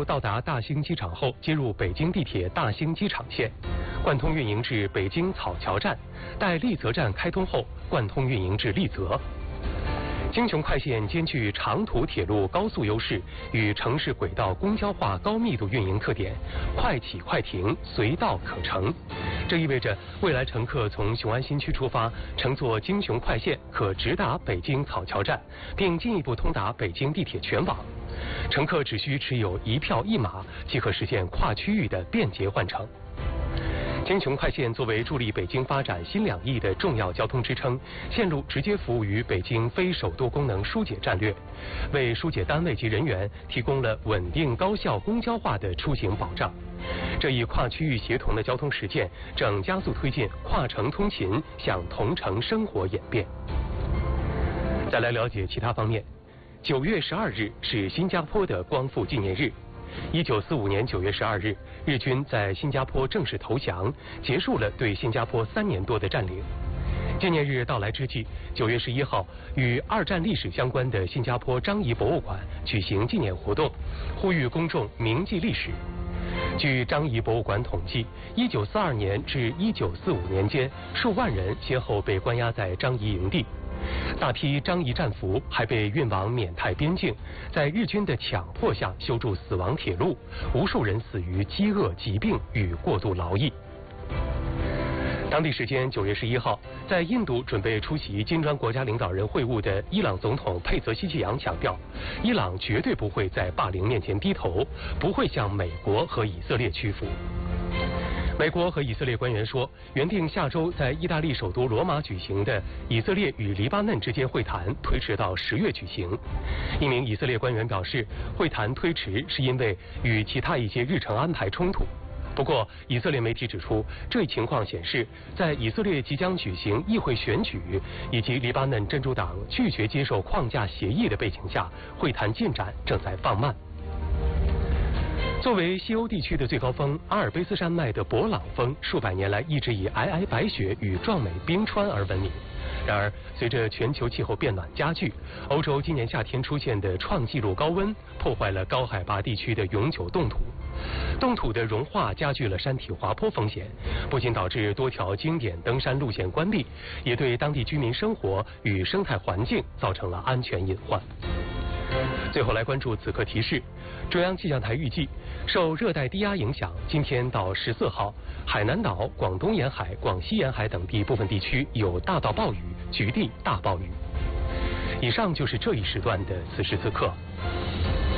务到达大兴机场后，接入北京地铁大兴机场线，贯通运营至北京草桥站，待丽泽站开通后，贯通运营至丽泽。京琼快线兼具长途铁路高速优势与城市轨道公交化高密度运营特点，快起快停，随到可乘。这意味着未来乘客从雄安新区出发，乘坐京琼快线可直达北京草桥站，并进一步通达北京地铁全网。乘客只需持有一票一码，即可实现跨区域的便捷换乘。京琼快线作为助力北京发展新两翼的重要交通支撑，线路直接服务于北京非首都功能疏解战略，为疏解单位及人员提供了稳定高效公交化的出行保障。这一跨区域协同的交通实践，正加速推进跨城通勤向同城生活演变。再来了解其他方面，9月12日是新加坡的光复纪念日。1945年9月12日，日军在新加坡正式投降，结束了对新加坡3年多的占领。纪念日到来之际，9月11号，与二战历史相关的新加坡樟宜博物馆举行纪念活动，呼吁公众铭记历史。据樟宜博物馆统计，1942年至1945年间，数万人先后被关押在樟宜营地。大批樟宜战俘还被运往缅泰边境，在日军的强迫下修筑死亡铁路，无数人死于饥饿、疾病与过度劳役。当地时间9月11号，在印度准备出席金砖国家领导人会晤的伊朗总统佩泽希奇扬强调，伊朗绝对不会在霸凌面前低头，不会向美国和以色列屈服。美国和以色列官员说，原定下周在意大利首都罗马举行的以色列与黎巴嫩之间会谈推迟到10月举行。一名以色列官员表示，会谈推迟是因为与其他一些日程安排冲突。不过，以色列媒体指出，这一情况显示，在以色列即将举行议会选举以及黎巴嫩真主党拒绝接受框架协议的背景下，会谈进展正在放慢。作为西欧地区的最高峰，阿尔卑斯山脉的勃朗峰数百年来一直以皑皑白雪与壮美冰川而闻名。然而，随着全球气候变暖加剧，欧洲今年夏天出现的创纪录高温，破坏了高海拔地区的永久冻土。冻土的融化加剧了山体滑坡风险，不仅导致多条经典登山路线关闭，也对当地居民生活与生态环境造成了安全隐患。最后来关注此刻提示，中央气象台预计，受热带低压影响，今天到14号，海南岛、广东沿海、广西沿海等地部分地区有大到暴雨，局地大暴雨。以上就是这一时段的此时此刻。